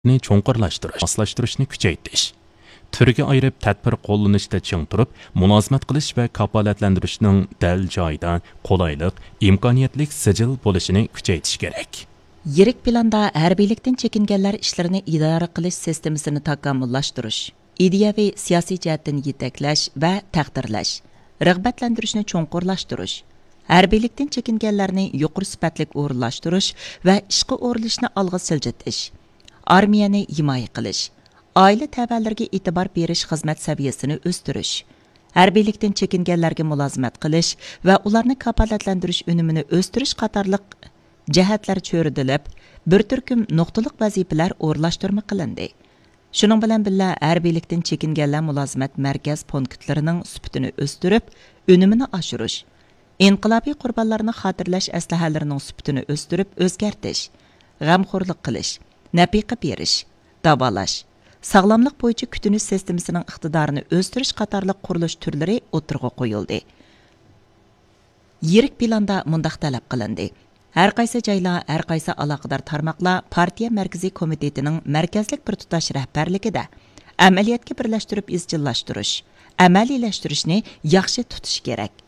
cho'nqurlashtirish, moslashtirishni kuchaytirish. Türge ayırıp tədbir qo'llanishda ching turib, mulozimat qilish va kafolatlantirishning dal joyida, qulaylik, imkoniyatlik sijil bo'lishini kuchaytirish kerak. Yirik planda harbiylikdan chekinganlar ishlarini idora qilish sistemasini takomillashtirish, ideyaviy siyosiy jihatdan yetaklash va taqdirlash, rag'batlantirishni cho'nqurlashtirish, harbiylikdan chekinganlarni yuqori sifatli o'rinlashtirish va ishga o'rilishni olg'a siljitish, armiyani himoya qilish, oila taballarga e'tibor berish xizmat saviyasini o'stirish, harbiylikdan chekinganlarga mulozimat qilish va ularni kafolatlantirish unumini o'stirish qatorliq jihatlar cho'ridilib, bir turkum nuqtaliq vazifalar o'rlashtirma qilindi. Shuning bilan birga harbiylikdan chekinganlar mulozimat markaz punktlarining sifatini o'stirib, unumini oshirish, inqilobiy qurbonlarni xotirlash aslahalarining sifatini o'stirib, o'zgartish, g'amxo'rlik qilish, nafiqa berish, davolash, sog'lomlik bo'yicha kutunish sistemasining iqtidorini o'stirish qatorliq qurilish turlari o'tirg'a qo'yildi. Yirik planda mundaq talab qilindi. Har qaysi joylar, har qaysi aloqador tarmoqlar partiya markaziy komitetining markazlik bir tutash rahbarligida amaliyotga birlashtirib izchillashtirish, amaliylashtirish yaxshi tutish kerak.